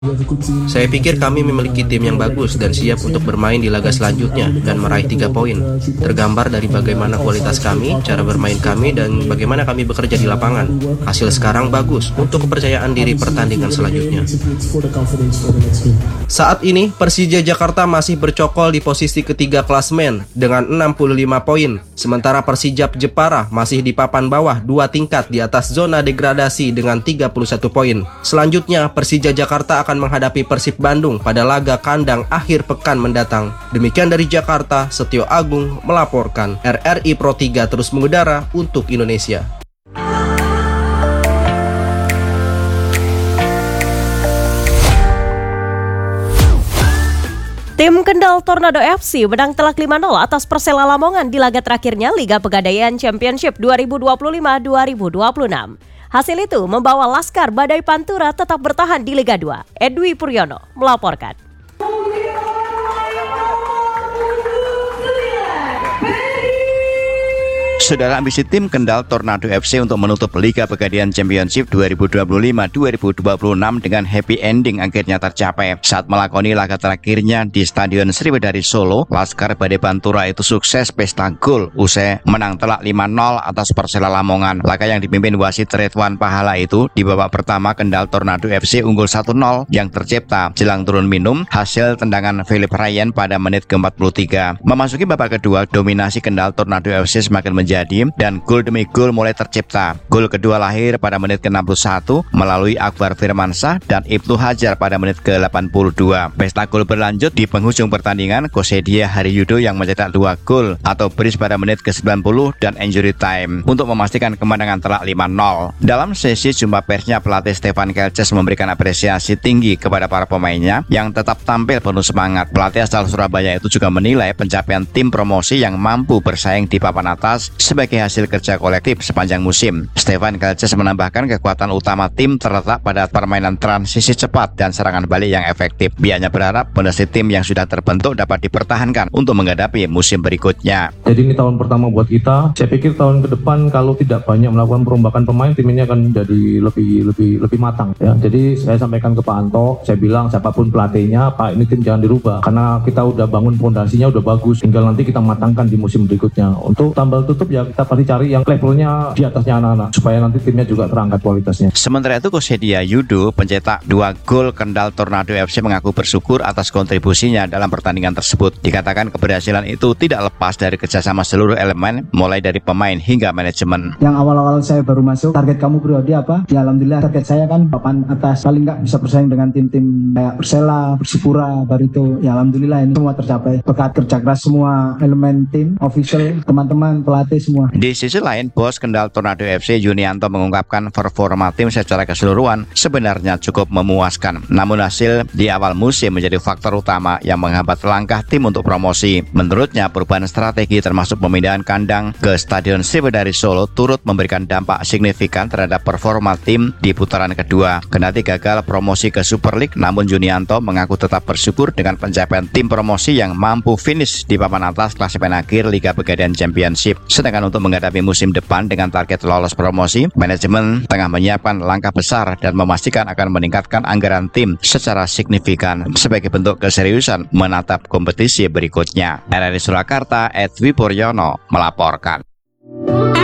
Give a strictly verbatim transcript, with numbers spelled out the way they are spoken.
Saya pikir kami memiliki tim yang bagus dan siap untuk bermain di laga selanjutnya dan meraih tiga poin. Tergambar dari bagaimana kualitas kami, cara bermain kami, dan bagaimana kami bekerja di lapangan. Hasil sekarang bagus untuk kepercayaan diri pertandingan selanjutnya. Saat ini, Persija Jakarta masih bercokol di posisi ketiga klasemen dengan enam puluh lima poin. Sementara Persijap Jepara masih di papan bawah dua tingkat di atas zona degradasi dengan tiga puluh satu poin. Selanjutnya, Persija Jakarta akan menghadapi Persib Bandung pada laga kandang akhir pekan mendatang. Demikian dari Jakarta, Setio Agung melaporkan. R R I Pro tiga terus mengudara untuk Indonesia. Tim Kendal Tornado F C menang telak lima nol atas Persela Lamongan di laga terakhirnya Liga Pegadaian Championship dua ribu dua puluh lima dua ribu dua puluh enam. Hasil itu membawa Laskar Badai Pantura tetap bertahan di Liga dua. Edwi Puryono melaporkan. Saudara, ambisi tim Kendal Tornado F C untuk menutup Liga Pegadaian Championship dua ribu dua puluh lima dua ribu dua puluh enam dengan happy ending akhirnya tercapai. Saat melakoni laga terakhirnya di Stadion Sriwedari Solo, Laskar Badai Pantura itu sukses pesta gol usai menang telak lima nol atas Persela Lamongan. Laga yang dipimpin wasit Ridwan Pahala itu di babak pertama Kendal Tornado F C unggul satu nol yang tercipta jelang turun minum hasil tendangan Philip Ryan pada menit ke empat puluh tiga. Memasuki babak kedua, dominasi Kendal Tornado F C semakin menjadi dan gol demi gol mulai tercipta. Gol kedua lahir pada menit ke enam puluh satu melalui Akbar Firmansyah dan Ibnu Hajar pada menit ke delapan puluh dua. Pesta gol berlanjut di penghujung pertandingan. Kosedia Hariyudo yang mencetak dua gol atau brace pada menit ke sembilan puluh dan injury time untuk memastikan kemenangan telak lima nol. Dalam sesi jumpa persnya, pelatih Stefan Kelces memberikan apresiasi tinggi kepada para pemainnya yang tetap tampil penuh semangat. Pelatih asal Surabaya itu juga menilai pencapaian tim promosi yang mampu bersaing di papan atas sebagai hasil kerja kolektif sepanjang musim. Stefan Kelces menambahkan kekuatan utama tim terletak pada permainan transisi cepat dan serangan balik yang efektif. Bianya berharap fondasi tim yang sudah terbentuk dapat dipertahankan untuk menghadapi musim berikutnya. Jadi ini tahun pertama buat kita. Saya pikir tahun ke depan kalau tidak banyak melakukan perombakan pemain, tim ini akan jadi lebih lebih lebih matang. Ya. Jadi saya sampaikan ke Pak Anto, saya bilang siapapun pelatihnya, Pak, ini tim jangan dirubah karena kita udah bangun fondasinya udah bagus. Tinggal nanti kita matangkan di musim berikutnya. Untuk tambal tutup ya kita pasti cari yang levelnya di atasnya anak-anak supaya nanti timnya juga terangkat kualitasnya. Sementara itu, Kosedia Yudo, pencetak dua gol Kendal Tornado F C, mengaku bersyukur atas kontribusinya dalam pertandingan tersebut. Dikatakan keberhasilan itu tidak lepas dari kerjasama seluruh elemen, mulai dari pemain hingga manajemen. Yang awal-awal saya baru masuk, target kamu pribadi apa? Ya alhamdulillah target saya kan papan atas, paling nggak bisa bersaing dengan tim-tim kayak Persela, Persipura, Barito. Ya alhamdulillah ini semua tercapai berkat kerja keras semua elemen tim, official, teman-teman, pelatih semua. Di sisi lain, bos Kendal Tornado F C Junianto mengungkapkan performa tim secara keseluruhan sebenarnya cukup memuaskan. Namun hasil di awal musim menjadi faktor utama yang menghambat langkah tim untuk promosi. Menurutnya, perubahan strategi termasuk pemindahan kandang ke Stadion Sriwedari Solo turut memberikan dampak signifikan terhadap performa tim di putaran kedua. Kendati gagal promosi ke Super League, namun Junianto mengaku tetap bersyukur dengan pencapaian tim promosi yang mampu finish di papan atas klasemen akhir Liga Pegadaian Championship. Sedangkan untuk menghadapi musim depan dengan target lolos promosi, manajemen tengah menyiapkan langkah besar dan memastikan akan meningkatkan anggaran tim secara signifikan sebagai bentuk keseriusan menatap kompetisi berikutnya. R R I Surakarta, Edwi Puryono melaporkan.